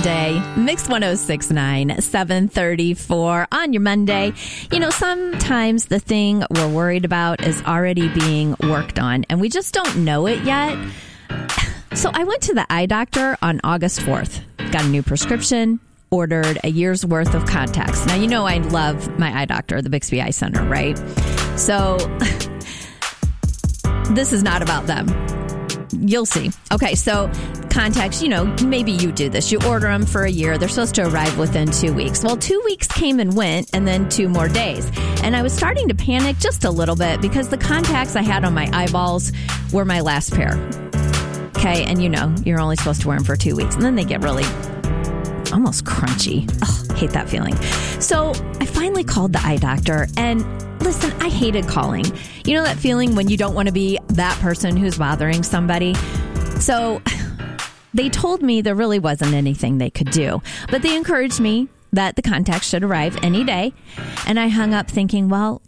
Monday. Mix 106.9, 734 on your Monday. You know, sometimes the thing we're worried about is already being worked on, and we just don't know it yet. So I went to the eye doctor on August 4th. Got a new prescription, ordered a year's worth of contacts. Now, you know I love my eye doctor, the Bixby Eye Center, right? So this is not about them. You'll see. Okay, so contacts, you know, maybe you do this. You order them for a year. They're supposed to arrive within 2 weeks. Well, 2 weeks came and went, and then 2 more days. And I was starting to panic just a little bit because the contacts I had on my eyeballs were my last pair. Okay, and you know, you're only supposed to wear them for 2 weeks, and then they get really almost crunchy. Oh, hate that feeling. So I finally called the eye doctor, and listen, I hated calling. You know that feeling when you don't want to be that person who's bothering somebody? So they told me there really wasn't anything they could do, but they encouraged me that the contacts should arrive any day. And I hung up thinking, well,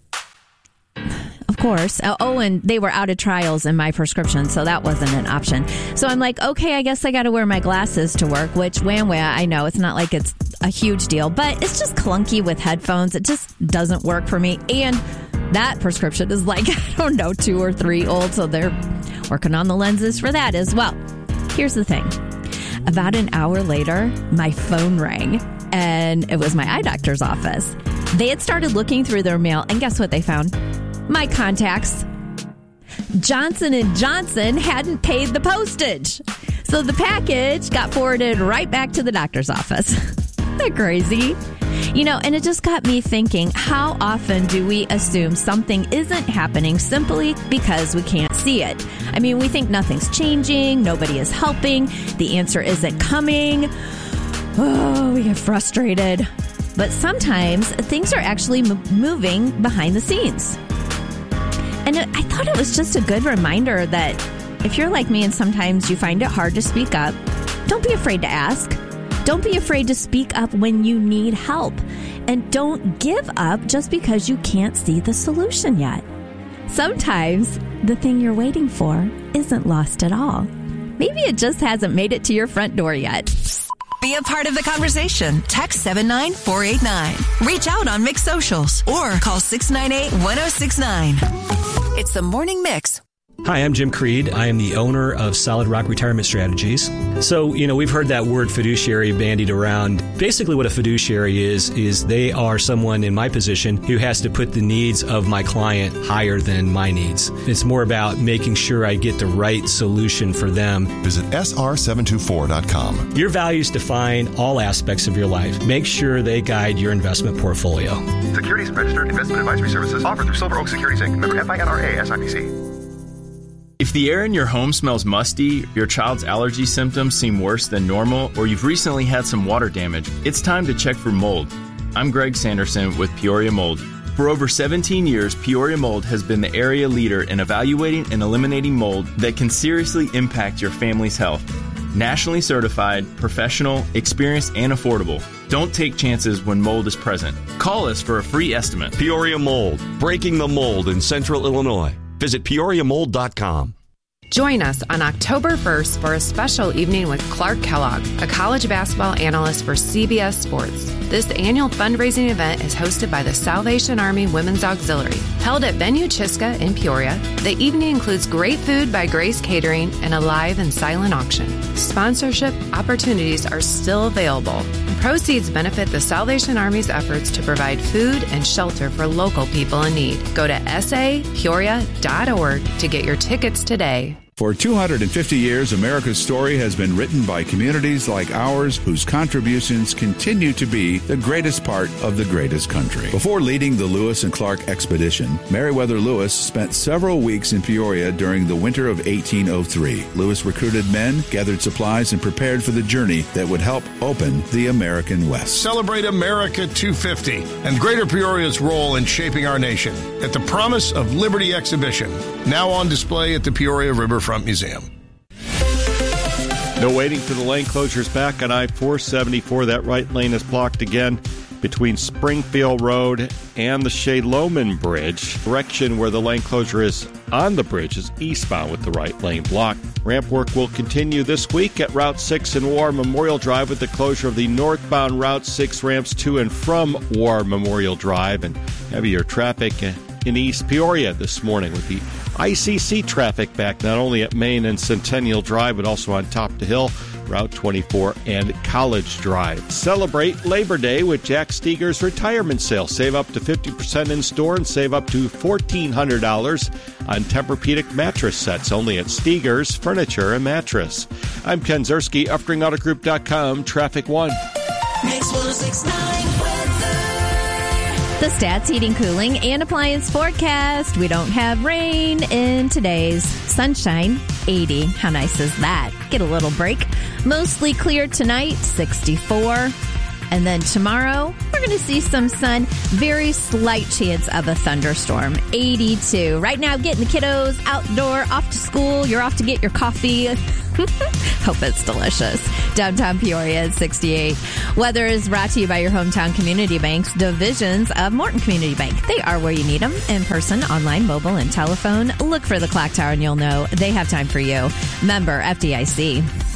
of course. Oh, and they were out of trials in my prescription, so that wasn't an option. So I'm like, okay, I guess I got to wear my glasses to work, which, I know it's not like it's a huge deal, but it's just clunky with headphones. It just doesn't work for me. And that prescription is like, 2 or 3 old, so they're working on the lenses for that as well. Here's the thing. About an hour later, my phone rang, and it was my eye doctor's office. They had started looking through their mail, and guess what they found? My contacts. Johnson & Johnson hadn't paid the postage. So the package got forwarded right back to the doctor's office. Isn't that crazy? You know, and it just got me thinking, how often do we assume something isn't happening simply because we can't see it? I mean, we think nothing's changing, nobody is helping, the answer isn't coming. Oh, we get frustrated. But sometimes things are actually moving behind the scenes. And I thought it was just a good reminder that if you're like me and sometimes you find it hard to speak up, don't be afraid to ask. Don't be afraid to speak up when you need help. And don't give up just because you can't see the solution yet. Sometimes the thing you're waiting for isn't lost at all. Maybe it just hasn't made it to your front door yet. Be a part of the conversation. Text 79489. Reach out on Mix Socials or call 698-1069. It's the Morning Mix. Hi, I'm Jim Creed. I am the owner of Solid Rock Retirement Strategies. So, we've heard that word fiduciary bandied around. Basically what a fiduciary is they are someone in my position who has to put the needs of my client higher than my needs. It's more about making sure I get the right solution for them. Visit sr724.com. Your values define all aspects of your life. Make sure they guide your investment portfolio. Securities registered investment advisory services offered through Silver Oak Securities Inc. Member FINRA SIPC. If the air in your home smells musty, your child's allergy symptoms seem worse than normal, or you've recently had some water damage, it's time to check for mold. I'm Greg Sanderson with Peoria Mold. For over 17 years, Peoria Mold has been the area leader in evaluating and eliminating mold that can seriously impact your family's health. Nationally certified, professional, experienced, and affordable. Don't take chances when mold is present. Call us for a free estimate. Peoria Mold, breaking the mold in Central Illinois. Visit PeoriaMold.com. Join us on October 1st for a special evening with Clark Kellogg, a college basketball analyst for CBS Sports. This annual fundraising event is hosted by the Salvation Army Women's Auxiliary. Held at Venue Chiska in Peoria, the evening includes great food by Grace Catering and a live and silent auction. Sponsorship opportunities are still available. Proceeds benefit the Salvation Army's efforts to provide food and shelter for local people in need. Go to sapeoria.org to get your tickets today. For 250 years, America's story has been written by communities like ours whose contributions continue to be the greatest part of the greatest country. Before leading the Lewis and Clark expedition, Meriwether Lewis spent several weeks in Peoria during the winter of 1803. Lewis recruited men, gathered supplies, and prepared for the journey that would help open the American West. Celebrate America 250 and Greater Peoria's role in shaping our nation at the Promise of Liberty exhibition, now on display at the Peoria Riverfront Museum. No waiting for the lane closures back on I-474. That right lane is blocked again between Springfield Road and the Shea Loman Bridge. Direction where the lane closure is on the bridge is eastbound with the right lane blocked. Ramp work will continue this week at Route 6 and War Memorial Drive with the closure of the northbound Route 6 ramps to and from War Memorial Drive, and heavier traffic in East Peoria this morning with the ICC traffic back not only at Main and Centennial Drive but also on Top to Hill, Route 24, and College Drive. Celebrate Labor Day with Jack Steger's retirement sale. Save up to 50% in store and save up to $1,400 on Tempur-Pedic mattress sets only at Steger's Furniture and Mattress. I'm Ken Zerski, UpstringAutoGroup.com, Traffic 1. Mix 106.9 weather. The Stats Heating, Cooling, and Appliance forecast. We don't have rain in today's sunshine. 80. How nice is that? Get a little break. Mostly clear tonight, 64. And then tomorrow, we're going to see some sun. Very slight chance of a thunderstorm, 82. Right now, getting the kiddos outdoor, off to school. You're off to get your coffee. Hope it's delicious. Downtown Peoria at 68. Weather is brought to you by your hometown community banks, divisions of Morton Community Bank. They are where you need them, in person, online, mobile, and telephone. Look for the clock tower and you'll know they have time for you. Member FDIC.